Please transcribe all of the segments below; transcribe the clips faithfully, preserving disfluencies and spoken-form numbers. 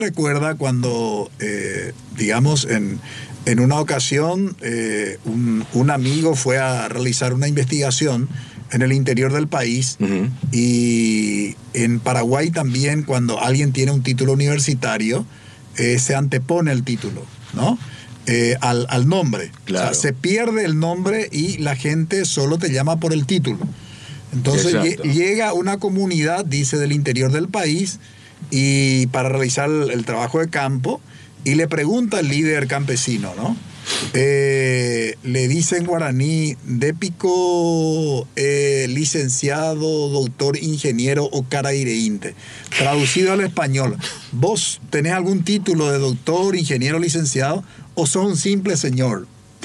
Recuerda cuando, eh, digamos, en, en una ocasión eh, un, un amigo fue a realizar una investigación en el interior del país. Uh-huh. Y en Paraguay también, cuando alguien tiene un título universitario, eh, se antepone el título, ¿no? Eh, al, al nombre. Claro. O sea, se pierde el nombre y la gente solo te llama por el título. Entonces lle- llega una comunidad, dice, del interior del país, y para realizar el, el trabajo de campo, y le pregunta al líder campesino, ¿no? Eh, le dice en guaraní: Dépico eh, licenciado, doctor, ingeniero o caraireinte. Traducido al español: ¿vos tenés algún título de doctor, ingeniero, licenciado, o sos un simple señor?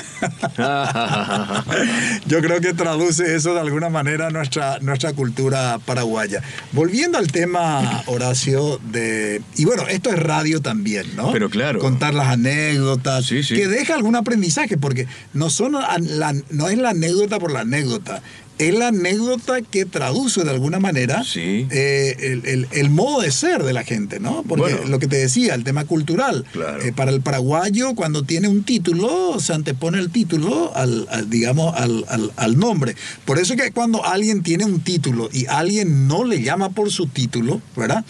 Yo creo que traduce eso de alguna manera a nuestra, nuestra cultura paraguaya. Volviendo al tema, Horacio, de... Y bueno, esto es radio también, ¿no? Pero claro. Contar las anécdotas, sí, sí. que deja algún aprendizaje, porque no, son la, no es la anécdota por la anécdota. Es la anécdota que traduce de alguna manera sí. eh, el, el, el modo de ser de la gente, ¿no? Porque bueno, lo que te decía, el tema cultural. Claro. Eh, para el paraguayo, cuando tiene un título, se antepone el título al, al digamos, al, al, al nombre. Por eso que cuando alguien tiene un título y alguien no le llama por su título, ¿verdad?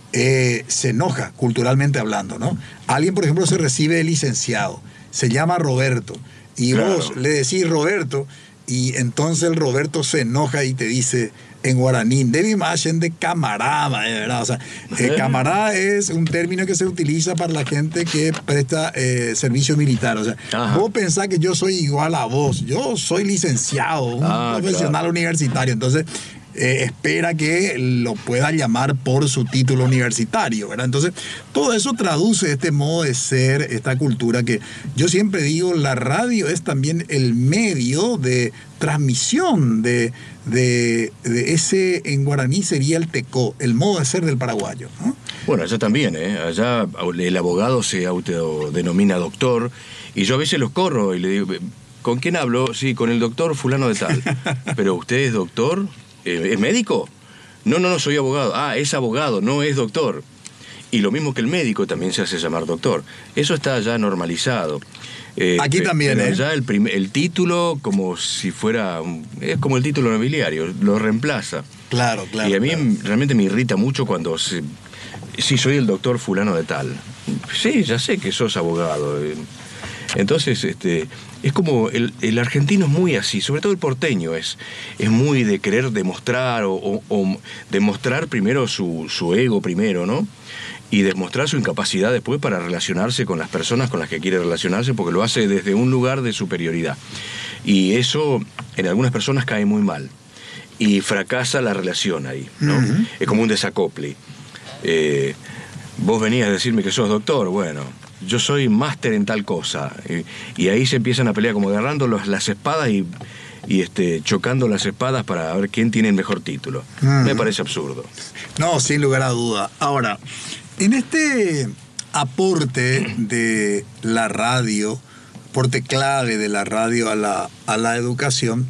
Eh, se enoja, culturalmente hablando, ¿no? Alguien, por ejemplo, se recibe de licenciado, se llama Roberto, y claro. vos le decís Roberto, y entonces el Roberto se enoja y te dice en guaraní: debe imagen de camarada, ¿verdad? O sea, eh, camarada es un término que se utiliza para la gente que presta eh, servicio militar. O sea, ajá, vos pensás que yo soy igual a vos, yo soy licenciado, un ah, profesional claro. universitario. Entonces, Eh, espera que lo pueda llamar por su título universitario, ¿verdad? Entonces, todo eso traduce este modo de ser, esta cultura que yo siempre digo, la radio es también el medio de transmisión de, de, de ese, en guaraní sería el tecó, el modo de ser del paraguayo, ¿no? Bueno, allá también, ¿eh? Allá el abogado se autodenomina doctor, y yo a veces los corro y le digo: ¿con quién hablo? Sí, con el doctor fulano de tal. ¿Pero usted es doctor? ¿Es médico? No, no, no, soy abogado. Ah, es abogado, no es doctor. Y lo mismo que el médico también se hace llamar doctor. Eso está ya normalizado. Eh, Aquí también, pero ¿eh? ya el, primer, el título, como si fuera... Un, es como el título nobiliario, lo reemplaza. Claro, claro. Y a mí claro. realmente me irrita mucho cuando... Se, sí, soy el doctor fulano de tal. Sí, ya sé que sos abogado. Entonces, este... es como el, el argentino es muy así, sobre todo el porteño es, es muy de querer demostrar o, o, o demostrar primero su, su ego primero, ¿no? Y demostrar su incapacidad después para relacionarse con las personas con las que quiere relacionarse, porque lo hace desde un lugar de superioridad. Y eso en algunas personas cae muy mal y fracasa la relación ahí, ¿no? Uh-huh. Es como un desacople. Eh, vos venías a decirme que sos doctor, bueno... yo soy máster en tal cosa, y, y ahí se empiezan a pelear, como agarrando los, las espadas y, y este, chocando las espadas para ver quién tiene el mejor título. Mm. Me parece absurdo. No, sin lugar a duda. Ahora, en este aporte de la radio, aporte clave de la radio a la, a la educación,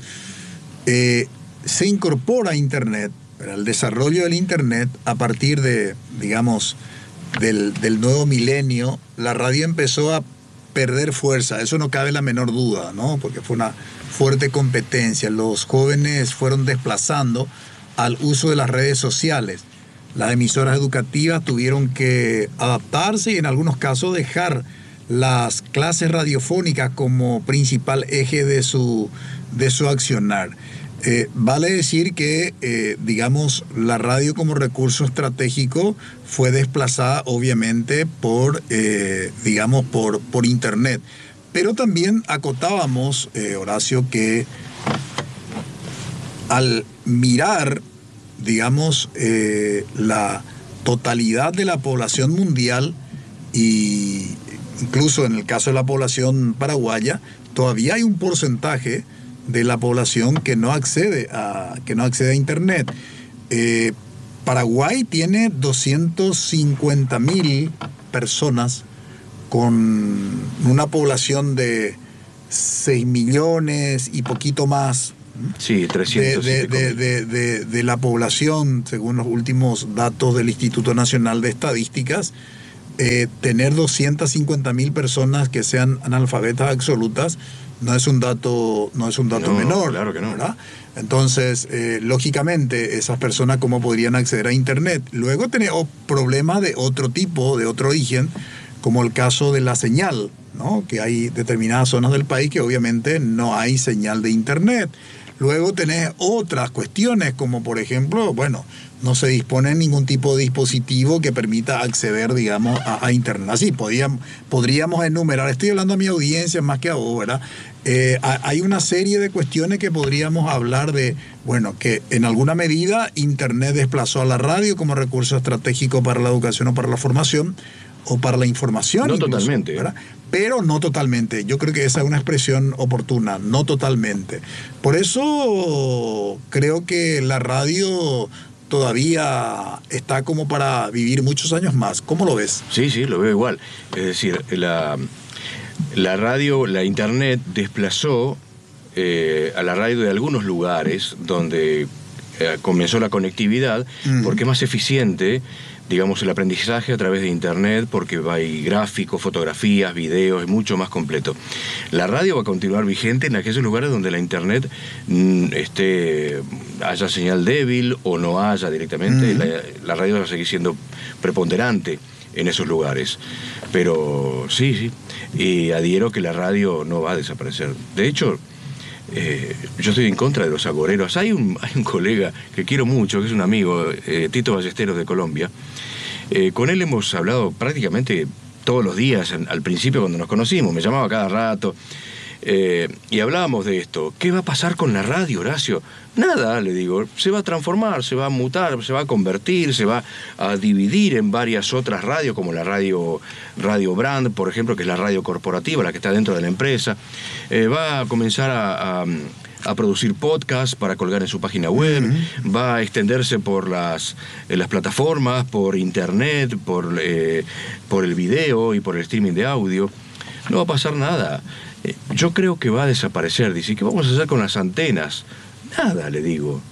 eh, se incorpora Internet, el desarrollo del Internet a partir de, digamos, Del, del nuevo milenio. La radio empezó a perder fuerza, eso no cabe la menor duda, ¿no? Porque fue una fuerte competencia. Los jóvenes fueron desplazando al uso de las redes sociales. Las emisoras educativas tuvieron que adaptarse y en algunos casos dejar las clases radiofónicas como principal eje de su, de su accionar. Eh, vale decir que, eh, digamos, la radio como recurso estratégico fue desplazada obviamente por, eh, digamos, por, por Internet. Pero también acotábamos, eh, Horacio, que al mirar, digamos, eh, la totalidad de la población mundial, y incluso en el caso de la población paraguaya, todavía hay un porcentaje de la población que no accede a, que no accede a Internet. Eh, Paraguay tiene doscientos cincuenta mil personas con una población de seis millones y poquito más. Sí, trescientos. De, de, de, de, de la población, según los últimos datos del Instituto Nacional de Estadísticas. eh, tener doscientas cincuenta mil personas que sean analfabetas absolutas no es un dato, no es un dato no, menor. Claro que no. ¿Verdad? Entonces, eh, lógicamente, esas personas cómo podrían acceder a Internet. Luego tenemos problemas de otro tipo, de otro origen, como el caso de la señal, ¿no? Que hay determinadas zonas del país que obviamente no hay señal de Internet. Luego tenés otras cuestiones, como por ejemplo, bueno, no se dispone de ningún tipo de dispositivo que permita acceder, digamos, a, a Internet. Así, podríamos, podríamos enumerar, estoy hablando a mi audiencia más que a vos, ¿verdad? Eh, hay una serie de cuestiones que podríamos hablar de, bueno, que en alguna medida Internet desplazó a la radio como recurso estratégico para la educación o para la formación, o para la información. No incluso, totalmente, ¿verdad? Pero no totalmente. Yo creo que esa es una expresión oportuna, no totalmente. Por eso creo que la radio todavía está como para vivir muchos años más. ¿Cómo lo ves? Sí, sí, lo veo igual. Es decir, la, la radio, la internet desplazó eh, a la radio de algunos lugares donde eh, comenzó la conectividad, uh-huh. porque es más eficiente, digamos, el aprendizaje a través de Internet, porque hay gráficos, fotografías, videos, es mucho más completo. La radio va a continuar vigente en aquellos lugares donde la Internet mm, esté, haya señal débil o no haya directamente. Mm. La, la radio va a seguir siendo preponderante en esos lugares. Pero sí, sí, y adhiero que la radio no va a desaparecer. De hecho, Eh, yo estoy en contra de los agoreros. Hay un, hay un colega que quiero mucho, que es un amigo, eh, Tito Ballesteros de Colombia. Eh, con él hemos hablado prácticamente todos los días, en, al principio cuando nos conocimos, me llamaba cada rato, eh, y hablábamos de esto. ¿Qué va a pasar con la radio, Horacio? Nada, le digo, se va a transformar, se va a mutar, se va a convertir, se va a dividir en varias otras radios, como la radio, radio Brand, por ejemplo, que es la radio corporativa, la que está dentro de la empresa. Eh, va a comenzar a, a, a producir podcasts para colgar en su página web, uh-huh. va a extenderse por las, eh, las plataformas, por internet, por, eh, por el video y por el streaming de audio. No va a pasar nada. Eh, yo creo que va a desaparecer. Dice, ¿qué vamos a hacer con las antenas? Nada, le digo.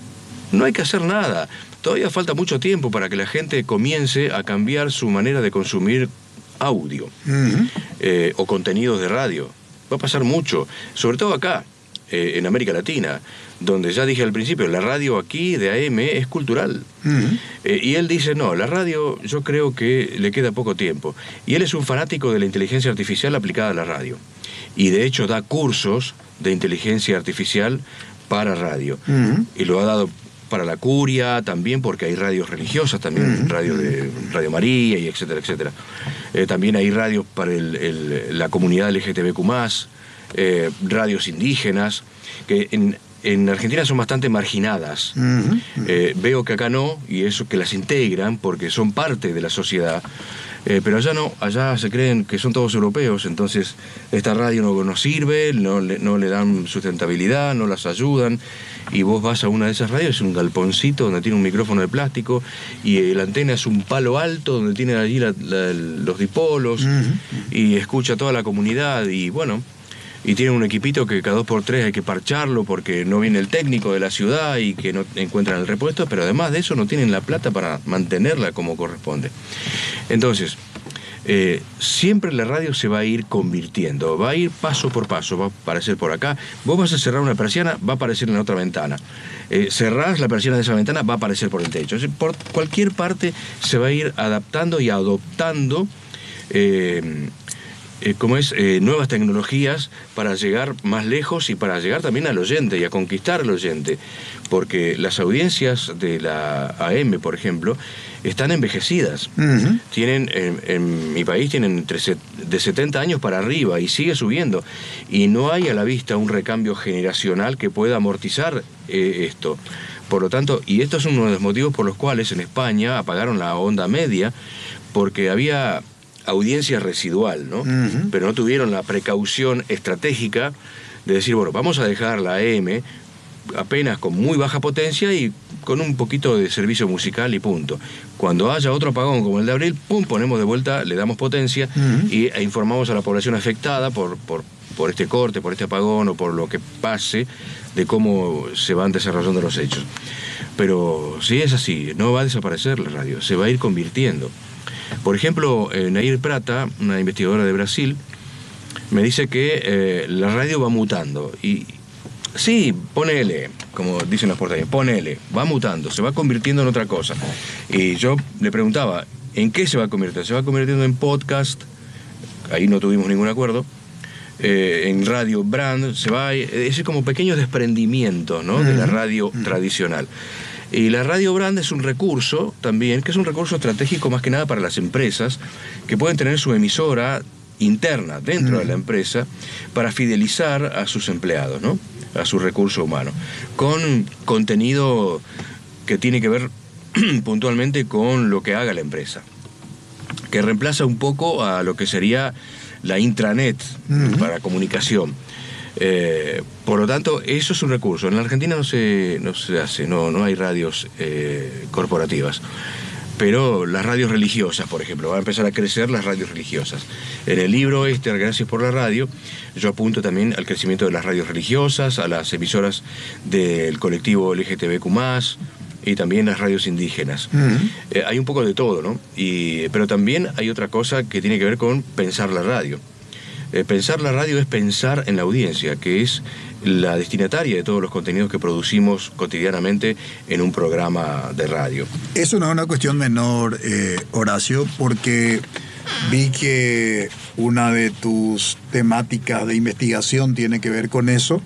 No hay que hacer nada. Todavía falta mucho tiempo para que la gente comience a cambiar su manera de consumir audio uh-huh. eh, o contenidos de radio. Va a pasar mucho, sobre todo acá, eh, en América Latina, donde ya dije al principio, la radio aquí de A M es cultural. Uh-huh. Eh, y él dice, no, la radio yo creo que le queda poco tiempo. Y él es un fanático de la inteligencia artificial aplicada a la radio. Y de hecho da cursos de inteligencia artificial para radio. Uh-huh. Y lo ha dado para la curia también, porque hay radios religiosas, también uh-huh. radio de Radio María, y etcétera, etcétera. Eh, también hay radios para el, el, la comunidad L G T B Q más, eh, radios indígenas, que en, en Argentina son bastante marginadas. Uh-huh. Eh, veo que acá no, y eso que las integran, porque son parte de la sociedad. Eh, pero allá no, allá se creen que son todos europeos, entonces esta radio no nos sirve, no le, no le dan sustentabilidad, no las ayudan, y vos vas a una de esas radios, es un galponcito donde tiene un micrófono de plástico, y la antena es un palo alto donde tiene allí la, la, los dipolos, uh-huh. y escucha a toda la comunidad, y bueno, y tiene un equipito que cada dos por tres hay que parcharlo porque no viene el técnico de la ciudad y que no encuentran el repuesto, pero además de eso no tienen la plata para mantenerla como corresponde. Entonces, eh, siempre la radio se va a ir convirtiendo, va a ir paso por paso, va a aparecer por acá. Vos vas a cerrar una persiana, va a aparecer en la otra ventana. Eh, cerrás la persiana de esa ventana, va a aparecer por el techo. Es decir, por cualquier parte se va a ir adaptando y adoptando eh, Eh, como es, eh, nuevas tecnologías para llegar más lejos y para llegar también al oyente y a conquistar al oyente, porque las audiencias de la A M, por ejemplo, están envejecidas. Uh-huh. Tienen, en, en mi país tienen entre set, de setenta años para arriba y sigue subiendo, y no hay a la vista un recambio generacional que pueda amortizar eh, esto. Por lo tanto, y esto es uno de los motivos por los cuales en España apagaron la onda media, porque había audiencia residual, ¿no? Uh-huh. Pero no tuvieron la precaución estratégica de decir, bueno, vamos a dejar la A M apenas con muy baja potencia y con un poquito de servicio musical y punto. Cuando haya otro apagón como el de abril, pum, ponemos de vuelta, le damos potencia uh-huh. y e informamos a la población afectada por, por, por este corte, por este apagón o por lo que pase, de cómo se van desarrollando los hechos. Pero si es así, no va a desaparecer la radio, se va a ir convirtiendo. Por ejemplo, eh, Nair Prata, una investigadora de Brasil, me dice que eh, la radio va mutando. Y sí, ponele, como dicen los porteños, ponele, va mutando, se va convirtiendo en otra cosa. Y yo le preguntaba, ¿en qué se va convirtiendo? Se va convirtiendo en podcast, ahí no tuvimos ningún acuerdo, eh, en radio brand, se va, es como pequeños desprendimientos, ¿no?, de la radio uh-huh. tradicional. Y la radio brand es un recurso también, que es un recurso estratégico más que nada para las empresas, que pueden tener su emisora interna dentro uh-huh. de la empresa para fidelizar a sus empleados, ¿no?, a su recurso humano, con contenido que tiene que ver puntualmente con lo que haga la empresa, que reemplaza un poco a lo que sería la intranet uh-huh. para comunicación. Eh, por lo tanto, eso es un recurso. En la Argentina no se, no se hace, no, no hay radios eh, corporativas. Pero las radios religiosas, por ejemplo, van a empezar a crecer las radios religiosas. En el libro este, Gracias por la radio, yo apunto también al crecimiento de las radios religiosas, a las emisoras del colectivo L G T B Q más, y también las radios indígenas. Uh-huh. Eh, hay un poco de todo, ¿no? Y, pero también hay otra cosa que tiene que ver con pensar la radio. Eh, pensar la radio es pensar en la audiencia, que es la destinataria de todos los contenidos que producimos cotidianamente en un programa de radio. Eso no es una cuestión menor, eh, Horacio, porque vi que una de tus temáticas de investigación tiene que ver con eso,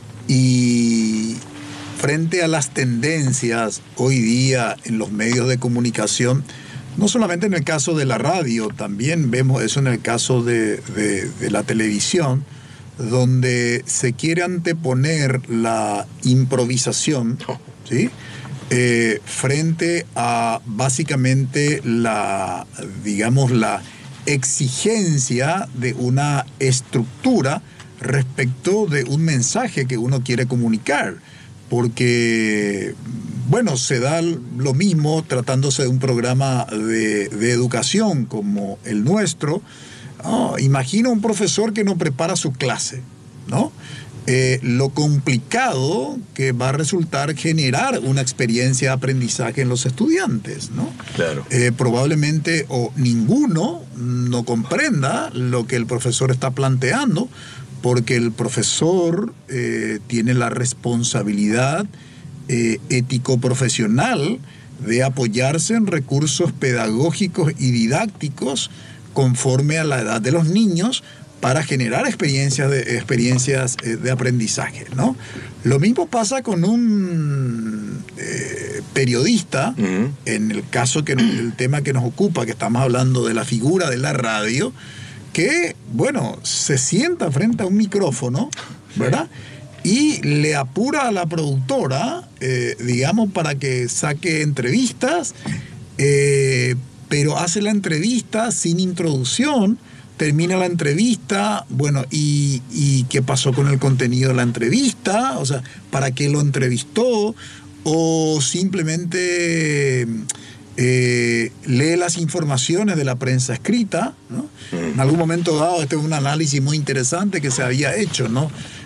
y frente a las tendencias hoy día en los medios de comunicación, no solamente en el caso de la radio, también vemos eso en el caso de, de, de la televisión, donde se quiere anteponer la improvisación, ¿sí?, eh, frente a básicamente la, digamos, la exigencia de una estructura respecto de un mensaje que uno quiere comunicar. Porque, bueno, se da lo mismo tratándose de un programa de, de educación como el nuestro. Oh, imagina un profesor que no prepara su clase, ¿no? Eh, lo complicado que va a resultar generar una experiencia de aprendizaje en los estudiantes, ¿no? Claro. Eh, probablemente o ninguno no comprenda lo que el profesor está planteando, porque el profesor eh, tiene la responsabilidad eh, ético-profesional de apoyarse en recursos pedagógicos y didácticos conforme a la edad de los niños para generar experiencias de, experiencias eh, de aprendizaje, ¿no? Lo mismo pasa con un eh, periodista, uh-huh. en el caso que el tema que nos ocupa, que estamos hablando de la figura de la radio, que, bueno, se sienta frente a un micrófono, ¿verdad? Y le apura a la productora, eh, digamos, para que saque entrevistas, eh, pero hace la entrevista sin introducción, termina la entrevista, bueno, y, y ¿qué pasó con el contenido de la entrevista? O sea, ¿para qué lo entrevistó? O simplemente... Eh, lee las informaciones de la prensa escrita, ¿no? En algún momento dado, este es un análisis muy interesante que se había hecho, ¿no?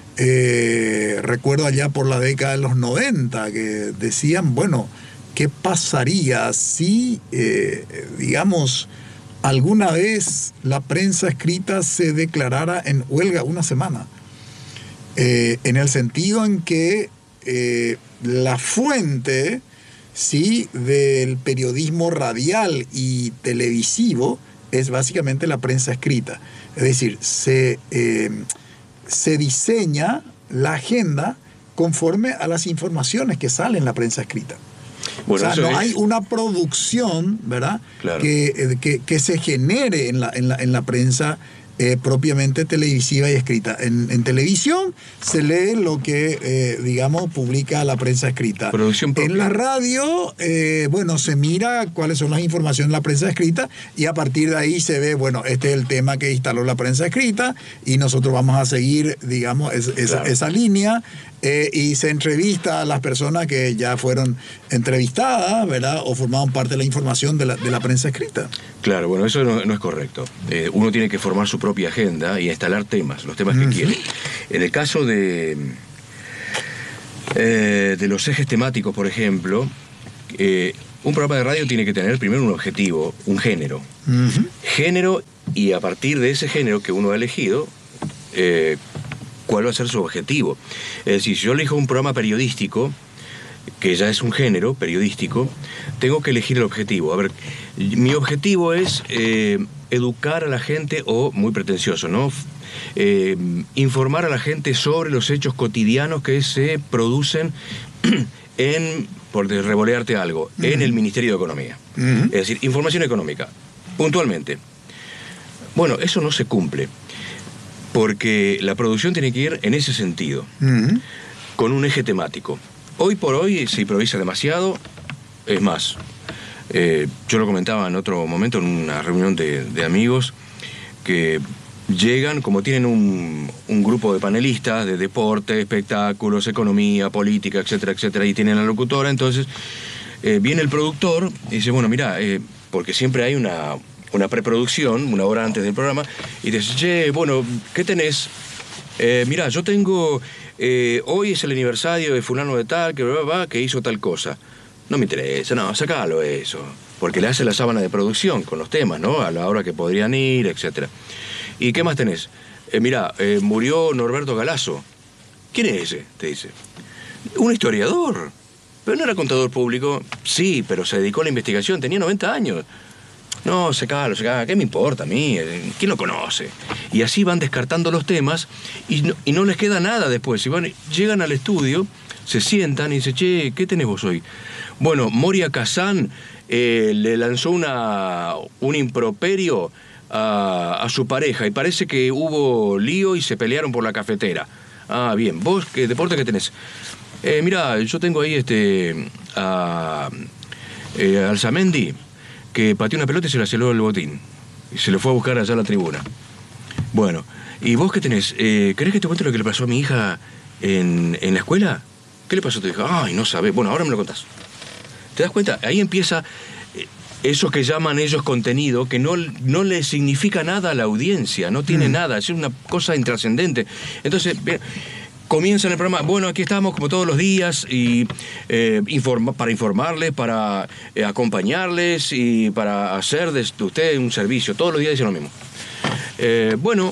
Eh, recuerdo allá por la década de los noventa que decían, bueno, ¿qué pasaría si, eh, digamos, alguna vez la prensa escrita se declarara en huelga una semana? Eh, en el sentido en que eh, la fuente... sí, del periodismo radial y televisivo es básicamente la prensa escrita. Es decir, se, eh, se diseña la agenda conforme a las informaciones que salen en la prensa escrita. Bueno, o sea, no es... hay una producción, ¿verdad? Claro. que, que, que se genere en la, en la, en la prensa Eh, propiamente televisiva y escrita. En, en televisión se lee lo que, eh, digamos, publica la prensa escrita. Producción propia. En la radio, eh, bueno, se mira cuáles son las informaciones de la prensa escrita y a partir de ahí se ve, bueno, este es el tema que instaló la prensa escrita y nosotros vamos a seguir, digamos, es, esa, claro. esa línea. Eh, y se entrevista a las personas que ya fueron entrevistadas, ¿verdad? O formaban parte de la información de la, de la prensa escrita. Claro, bueno, eso no, no es correcto. Eh, uno tiene que formar su propia agenda y instalar temas, los temas que uh-huh. quiere. En el caso de, eh, de los ejes temáticos, por ejemplo, Eh, un programa de radio tiene que tener primero un objetivo, un género. Uh-huh. Género, y a partir de ese género que uno ha elegido, eh, ¿cuál va a ser su objetivo? Es decir, si yo elijo un programa periodístico, que ya es un género periodístico, tengo que elegir el objetivo. A ver, mi objetivo es eh, educar a la gente, o, muy pretencioso, ¿no? Eh, informar a la gente sobre los hechos cotidianos que se producen en, por revolearte algo, uh-huh. en el Ministerio de Economía. Uh-huh. Es decir, información económica, puntualmente. Bueno, eso no se cumple, porque la producción tiene que ir en ese sentido, uh-huh. con un eje temático. Hoy por hoy se improvisa demasiado, es más, eh, yo lo comentaba en otro momento en una reunión de, de amigos, que llegan, como tienen un, un grupo de panelistas de deporte, espectáculos, economía, política, etcétera, etcétera, y tienen la locutora, entonces eh, viene el productor y dice, bueno, mira, eh, porque siempre hay una, una preproducción, una hora antes del programa, y dice, che, bueno, ¿qué tenés? Eh, mira, yo tengo... Eh, hoy es el aniversario de fulano de tal, que, bla, bla, bla, que hizo tal cosa. No me interesa, no, sacalo eso. Porque le hace la sábana de producción con los temas, ¿no? A la hora que podrían ir, etcétera. ¿Y qué más tenés? Eh, mira, eh, murió Norberto Galazo. ¿Quién es ese? Te dice. Un historiador. Pero no era contador público. Sí, pero se dedicó a la investigación. Tenía noventa años. No, secalo, secalo, ¿qué me importa a mí? ¿Quién lo conoce? Y así van descartando los temas y no, y no les queda nada después. Y van, llegan al estudio, se sientan y dicen, che, ¿qué tenés vos hoy? Bueno, Moria Kazan eh, le lanzó una, un improperio a, a su pareja y parece que hubo lío y se pelearon por la cafetera. Ah, bien. ¿Vos qué deporte que tenés? Eh, mirá, yo tengo ahí este a eh, Alzamendi, que pateó una pelota y se la celó el botín. Y se lo fue a buscar allá a la tribuna. Bueno, ¿y vos qué tenés? Eh, ¿Querés que te cuente lo que le pasó a mi hija en, en la escuela? ¿Qué le pasó a tu hija? Ay, no sabés. Bueno, ahora me lo contás. ¿Te das cuenta? Ahí empieza eh, eso que llaman ellos contenido, que no, no le significa nada a la audiencia, no tiene mm. nada, es una cosa intrascendente. Entonces, bien, comienza el programa, bueno, aquí estamos como todos los días y eh, informa, para informarles, para eh, acompañarles y para hacer de ustedes un servicio. Todos los días dicen lo mismo. Eh, bueno,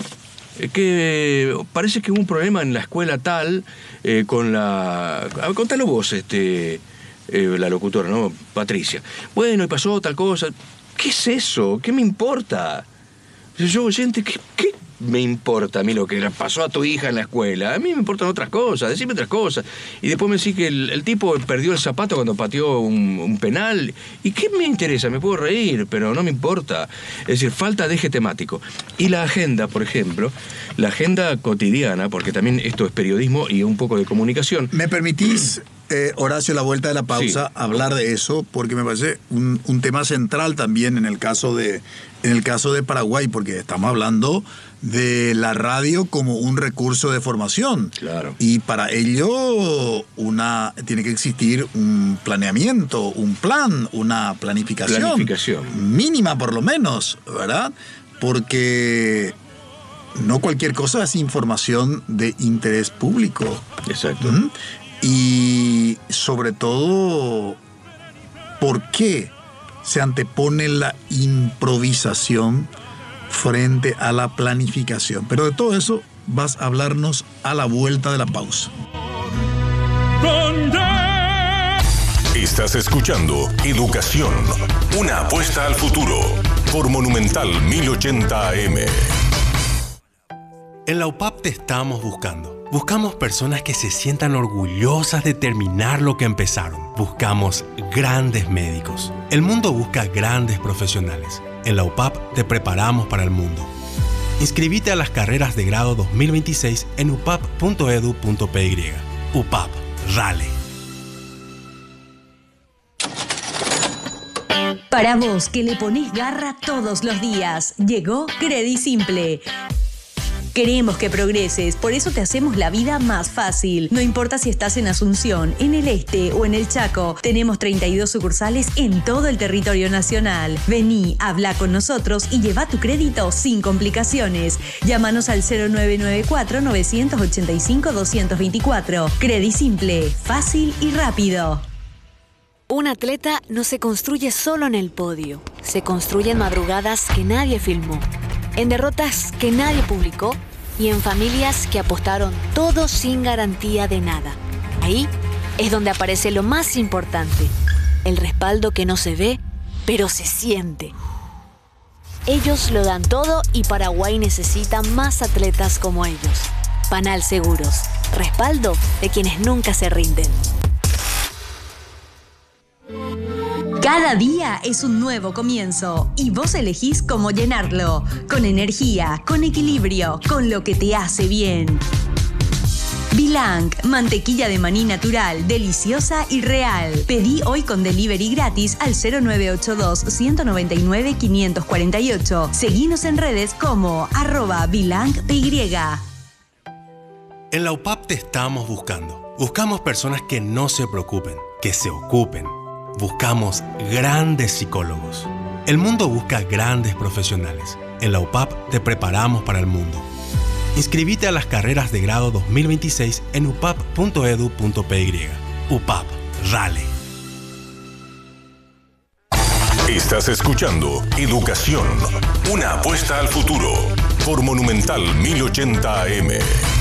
que parece que hubo un problema en la escuela tal eh, con la... A ver, contalo vos, este, eh, la locutora, ¿no? Patricia. Bueno, y pasó tal cosa. ¿Qué es eso? ¿Qué me importa? Yo, oyente, ¿qué, qué me importa a mí lo que le pasó a tu hija en la escuela? A mí me importan otras cosas, decime otras cosas. Y después me decís que el, el tipo perdió el zapato cuando pateó un, un penal. ¿Y qué me interesa? Me puedo reír, pero no me importa. Es decir, falta de eje temático. Y la agenda, por ejemplo, la agenda cotidiana, porque también esto es periodismo y un poco de comunicación. ¿Me permitís, eh, Horacio, a la vuelta de la pausa, sí, hablar de eso? Porque me parece un, un tema central también en el caso de, en el caso de Paraguay, porque estamos hablando de la radio como un recurso de formación. Claro. Y para ello una tiene que existir un planeamiento, un plan, una planificación. Planificación. Mínima por lo menos, ¿verdad? Porque no cualquier cosa es información de interés público. Exacto. ¿Mm? Y sobre todo, ¿por qué se antepone la improvisación frente a la planificación? Pero de todo eso vas a hablarnos a la vuelta de la pausa. Estás escuchando Educación, una apuesta al futuro, por Monumental mil ochenta A M. En la U P A P te estamos buscando. Buscamos personas que se sientan orgullosas de terminar lo que empezaron. Buscamos grandes médicos. El mundo busca grandes profesionales. En la U P A P te preparamos para el mundo. Inscribite a las carreras de grado dos mil veintiséis en u p a p punto e d u punto p y. U P A P, Rale. Para vos que le ponés garra todos los días, llegó Credit Simple. Queremos que progreses, por eso te hacemos la vida más fácil. No importa si estás en Asunción, en el Este o en el Chaco, tenemos treinta y dos sucursales en todo el territorio nacional. Vení, habla con nosotros y lleva tu crédito sin complicaciones. Llámanos al cero nueve nueve cuatro, nueve ocho cinco, dos dos cuatro. Credit Simple, fácil y rápido. Un atleta no se construye solo en el podio. Se construye en madrugadas que nadie filmó, en derrotas que nadie publicó y en familias que apostaron todo sin garantía de nada. Ahí es donde aparece lo más importante, el respaldo que no se ve, pero se siente. Ellos lo dan todo y Paraguay necesita más atletas como ellos. Panal Seguros, respaldo de quienes nunca se rinden. Cada día es un nuevo comienzo y vos elegís cómo llenarlo. Con energía, con equilibrio, con lo que te hace bien. Bilang, mantequilla de maní natural, deliciosa y real. Pedí hoy con delivery gratis al cero nueve ocho dos, uno nueve nueve, cinco cuatro ocho. Seguinos en redes como arroba bilangpy. En la U P A P te estamos buscando. Buscamos personas que no se preocupen, que se ocupen. Buscamos grandes psicólogos. El mundo busca grandes profesionales. En la U P A P te preparamos para el mundo. Inscribite a las carreras de grado dos mil veintiséis en u p a p punto e d u punto p y. U P A P, dale. Estás escuchando Educación, una apuesta al futuro por Monumental mil ochenta A M.